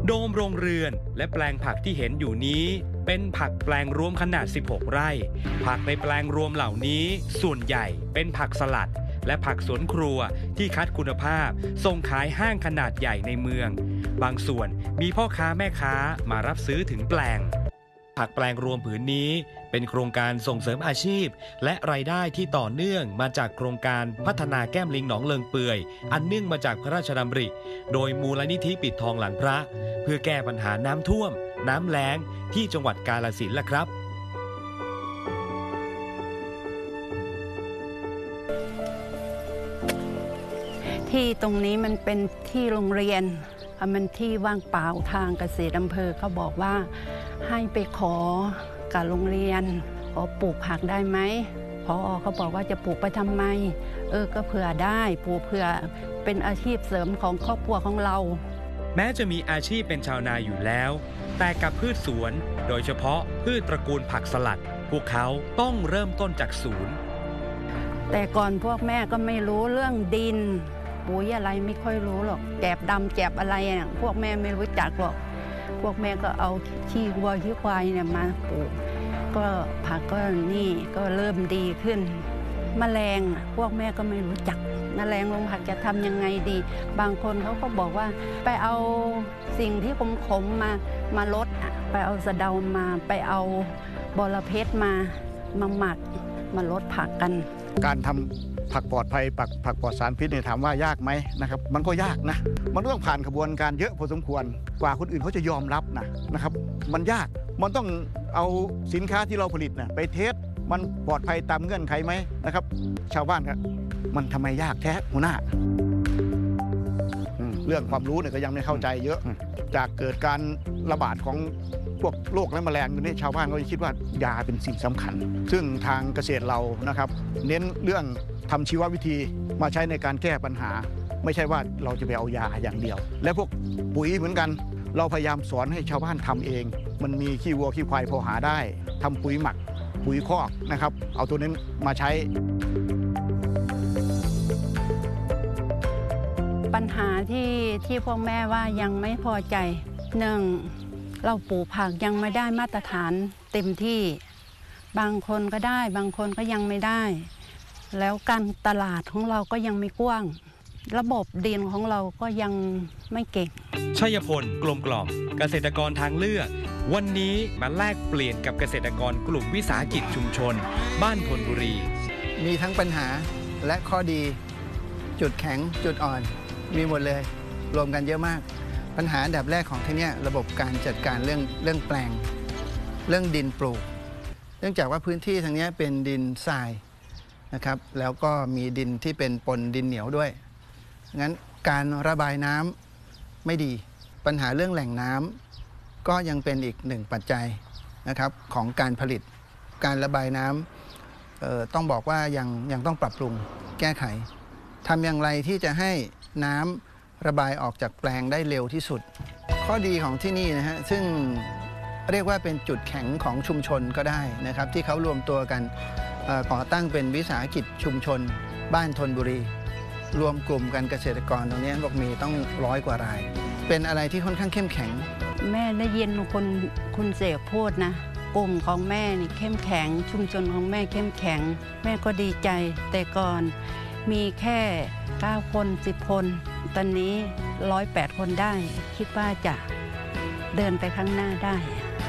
โดมโรงเรือนและแปลงผักที่เห็นอยู่นี้เป็นผักแปลงรวมขนาด16 ไร่ผักในแปลงรวมเหล่านี้ส่วนใหญ่เป็นผักสลัดและผักสวนครัวที่คัดคุณภาพส่งขายห้างขนาดใหญ่ในเมืองบางส่วนมีพ่อค้าแม่ค้ามารับซื้อถึงแปลงผักแปลงรวมผืนนี้เป็นโครงการส่งเสริมอาชีพและรายได้ที่ต่อเนื่องมาจากโครงการพัฒนาแก้มลิงหนองเลิงเปื่อยอันเนื่องมาจากพระราชดำริโดยมูลนิธิปิดทองหลังพระเพื่อแก้ปัญหาน้ำท่วมน้ำแล้งที่จังหวัดกาฬสินธุ์ล่ะครับที่ตรงนี้มันเป็นที่โรงเรียนมันที่ว่างเปล่าทางเกษตรอำเภอเขาบอกว่าให้ไปขอกับโรงเรียนขอปลูกผักได้ไหมพอเขาบอกว่าจะปลูกไปทำไมก็เผื่อได้ปลูกเผื่อเป็นอาชีพเสริมของครอบครัวของเราแม้จะมีอาชีพเป็นชาวนาอยู่แล้วแต่กับพืชสวนโดยเฉพาะพืชตระกูลผักสลัดพวกเขาต้องเริ่มต้นจากศูนย์แต่ก่อนพวกแม่ก็ไม่รู้เรื่องดินปุ๋ยอะไรไม่ค่อยรู้หรอกแกบดำแกบอะไรเนี่ยพวกแม่ไม่รู้จักหรอกพวกแม่ก็เอาขี้วัวขี้ควายเนี่ยมาปลูกก็ผักก็นี่ก็เริ่มดีขึ้นแมลงพวกแม่ก็ไม่รู้จักแมลงลงผักจะทำยังไงดีบางคนเขาก็บอกว่าไปเอาสิ่งที่ขมมาลดไปเอาสะเดามาไปเอาบอระเพ็ดมาหมักมาลดผักกันการทำผักปลอดภัยผักปลอดสารพิษเนี่ยถามว่ายากไหมนะครับมันก็ยากนะมันต้องผ่านกระบวนการเยอะพอสมควรกว่าคนอื่นเขาจะยอมรับนะครับมันยากมันต้องเอาสินค้าที่เราผลิตไปเทสมันปลอดภัยตามเงื่อนไขไหมนะครับชาวบ้านครับมันทำไมยากแท้หัวหน้าเรื่องความรู้เนี่ยก็ยังไม่เข้าใจเยอะจากเกิดการระบาดของพวกโรคและแมลงตัวนี้ชาวบ้านก็คิดว่ายาเป็นสิ่งสำคัญซึ่งทางเกษตรเรานะครับเน้นเรื่องทำชีววิธีมาใช้ในการแก้ปัญหาไม่ใช่ว่าเราจะไปเอายาอย่างเดียวและพวกปุ๋ยเหมือนกันเราพยายามสอนให้ชาวบ้านทำเองมันมีขี้วัวขี้ควายพอหาได้ทำปุ๋ยหมักปุ๋ยคอกนะครับเอาตัวนั้นมาใช้ปัญหาที่พวกแม่ว่ายังไม่พอใจ1เราปลูกผักยังไม่ได้มาตรฐานเต็มที่บางคนก็ได้บางคนก็ยังไม่ได้แล้วการตลาดของเราก็ยังไม่กว้างระบบดินของเราก็ยังไม่เก่งชัยพลกลมกล่อมเกษตรกรทางเลือกวันนี้มาแลกเปลี่ยนกับเกษตรกรกลุ่มวิสาหกิจชุมชนบ้านธนบุรีมีทั้งปัญหาและข้อดีจุดแข็งจุดอ่อนมีหมดเลยรวมกันเยอะมากปัญหาอันดับแรกของที่นี่ระบบการจัดการเรื่องแปลงเรื่องดินปลูกเนื่องจากว่าพื้นที่ทางนี้เป็นดินทรายนะครับแล้วก็มีดินที่เป็นปนดินเหนียวด้วยงั้นการระบายน้ำไม่ดีปัญหาเรื่องแหล่งน้ำก็ยังเป็นอีกหนึ่งปัจจัยนะครับของการผลิตการระบายน้ำต้องบอกว่ายังต้องปรับปรุงแก้ไขทำอย่างไรที่จะให้น้ำระบายออกจากแปลงได้เร็วที่สุดข้อดีของที่นี่นะฮะซึ่งเรียกว่าเป็นจุดแข็งของชุมชนก็ได้นะครับที่เขารวมตัวกันก่อตั้งเป็นวิสาหกิจชุมชนบ้านธนบุรีรวมกลุ่มกันเกษตรกรตรงนี้บอกมีต้อง100 กว่ารายเป็นอะไรที่ค่อนข้างเข้มแข็งแม่ได้ยินคุณเสกพูดนะกลุ่มของแม่นี่เข้มแข็งชุมชนของแม่เข้มแข็งแม่ก็ดีใจแต่ก่อนมีแค่9 คน10 คนตอนนี้108 คนได้คิดว่าจะเดินไปข้างหน้าได้